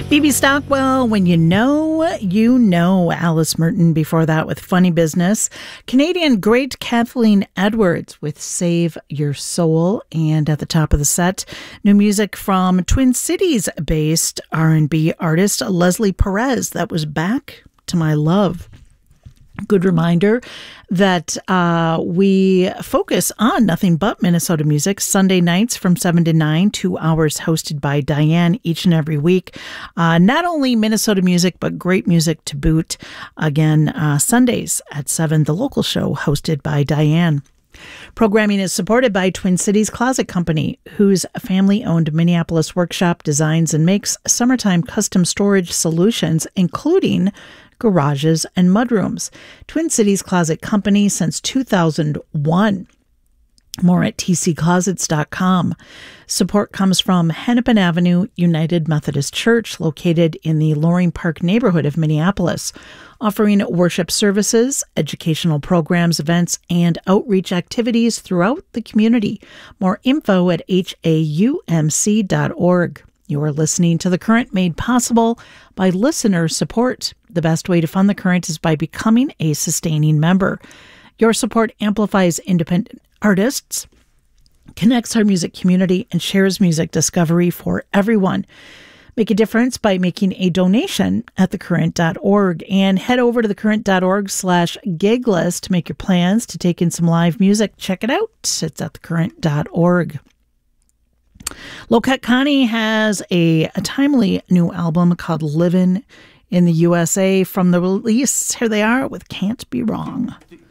Phoebe Stockwell, when you know, you know. Alice Merton before that with Funny Business. Canadian great Kathleen Edwards with Save Your Soul. And at the top of the set, new music from Twin Cities-based R&B artist Leslie Perez. That was Back to My Love. Good reminder that we focus on nothing but Minnesota music Sunday nights from 7 to 9, 2 hours hosted by Diane each and every week. Not only Minnesota music, but great music to boot. Again, Sundays at 7, the local show hosted by Diane. Programming is supported by Twin Cities Closet Company, whose family-owned Minneapolis workshop designs and makes summertime custom storage solutions, including garages and mudrooms. Twin Cities Closet Company since 2001. More at tcclosets.com. Support comes from Hennepin Avenue United Methodist Church, located in the Loring Park neighborhood of Minneapolis, offering worship services, educational programs, events, and outreach activities throughout the community. More info at haumc.org. You are listening to The Current, made possible by listener support. The best way to fund The Current is by becoming a sustaining member. Your support amplifies independent artists, connects our music community, and shares music discovery for everyone. Make a difference by making a donation at thecurrent.org and head over to thecurrent.org/gig list to make your plans to take in some live music. Check it out. It's at thecurrent.org. Loquette Connie has a timely new album called Livin' in the USA from the release. Here they are with Can't Be Wrong.